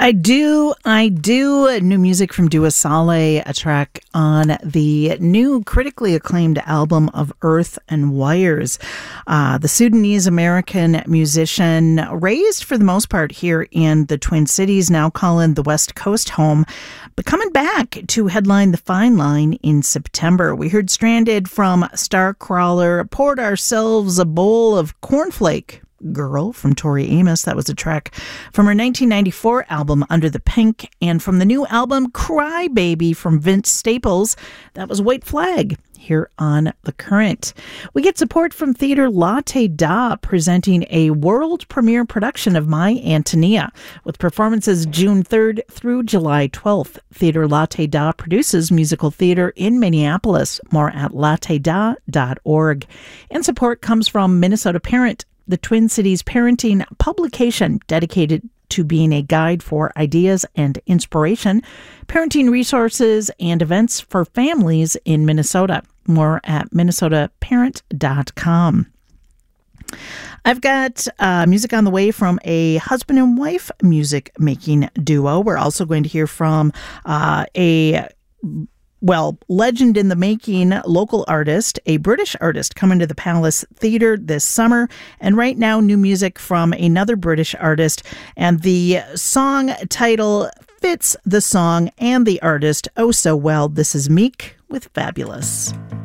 I do. New music from Dua Saleh, a track on the new critically acclaimed album of Earth and Wires. The Sudanese-American musician, raised for the most part here in the Twin Cities, now calling the West Coast home, but coming back to headline the Fine Line in September. We heard Stranded from Starcrawler, poured ourselves a bowl of cornflake Girl from Tori Amos. That was a track from her 1994 album Under the Pink, and from the new album Cry Baby from Vince Staples, that was White Flag here on The Current. We get support from Theatre Latte Da, presenting a world premiere production of My Antonia, with performances June 3rd through July 12th. Theatre Latte Da produces musical theater in Minneapolis. More at latteda.org. And support comes from Minnesota Parent, the Twin Cities parenting publication dedicated to being a guide for ideas and inspiration, parenting resources, and events for families in Minnesota. More at minnesotaparent.com. I've got music on the way from a husband and wife music making duo. We're also going to hear from legend in the making local artist, a British artist coming to the Palace Theatre this summer. And right now, new music from another British artist. And the song title fits the song and the artist oh so well. This is Meek with Fabulous.